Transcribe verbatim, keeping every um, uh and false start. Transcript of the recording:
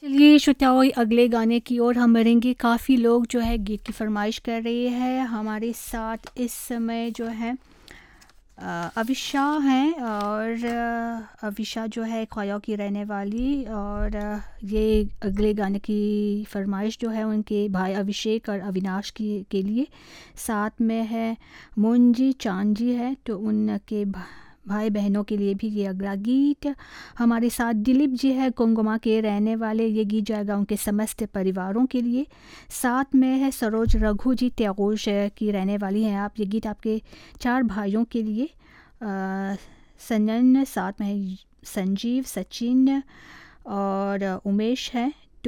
चलिए श्रोताओं, अगले गाने की ओर हम बढ़ेंगे। काफ़ी लोग जो है गीत की फरमाइश कर रहे हैं। हमारे साथ इस समय जो है अ, अविशा हैं, और अ, अविशा जो है खोया की रहने वाली, और अ, ये अगले गाने की फरमाइश जो है उनके भाई अभिषेक और अविनाश की के लिए। साथ में है मुंजी चांजी है, तो उनके भा, भाई बहनों के लिए भी ये अगला गीत। हमारे साथ दिलीप जी है कुंगमा के रहने वाले, ये गीत जाएगा उनके समस्त परिवारों के लिए। साथ में है सरोज रघु जी त्यागोश की रहने वाली हैं आप, ये गीत आपके चार भाइयों के लिए। अ, संजन, साथ में है संजीव, सचिन और उमेश है,